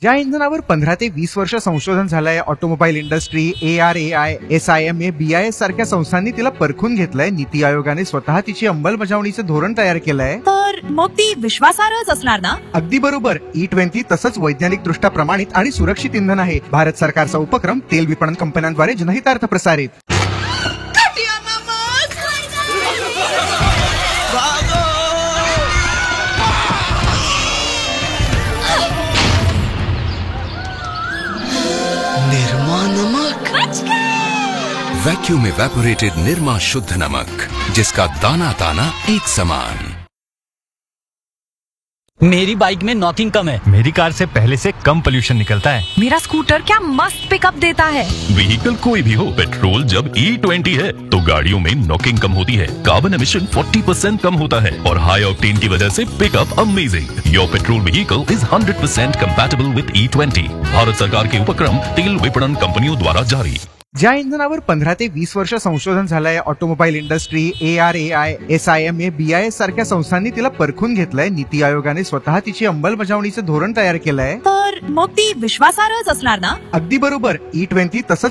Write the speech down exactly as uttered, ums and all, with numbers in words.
ज्या इंधनावर पंधरा ते वीस वर्ष संशोधन झालंय, automobile industry, A R A I, S I M A, B I S सारख्या संस्थांनी तिला परखून घेतलंय. नीती आयोगाने स्वतः तिची अंमलबजावणीचं धोरण तयार केलंय. तर मग ती विश्वासार्हच असणार ना? अगदी बरोबर. ई ट्वेंटी तसंच वैज्ञानिक दृष्ट्या प्रमाणित आणि सुरक्षित इंधन आहे. भारत सरकारचा उपक्रम तेल विपणन कंपन्यांद्वारे जनहितार्थ प्रसारित. निर्मा नमक, वैक्यूम एवेपोरेटेड निर्मा शुद्ध नमक, जिसका दाना दाना एक समान. मेरी बाइक में नॉकिंग कम है. मेरी कार से पहले से कम पोल्यूशन निकलता है. मेरा स्कूटर क्या मस्त पिकअप देता है. व्हीकल कोई भी हो, पेट्रोल जब ई ट्वेंटी है तो गाड़ियों में नॉकिंग कम होती है, कार्बन एमिशन चालीस परसेंट कम होता है और हाई ऑक्टेन की वजह से pickup amazing. Your petrol vehicle is hundred percent compatible विद ई ट्वेंटी. भारत सरकार के उपक्रम तेल विपणन कंपनियों द्वारा जारी. ज्या इंधनावर पंधरा ते वीस वर्ष संशोधन झालंय, automobile industry, A R A I, S I M A, B I S सारख्या संस्थांनी तिला परखून घेतलंय. नीती आयोगाने स्वतः तिची अंमलबजावणीचं धोरण तयार केलंय. तर मग ती विश्वासार्हच असणार ना? अगदी बरोबर. ई ट्वेंटी तसंच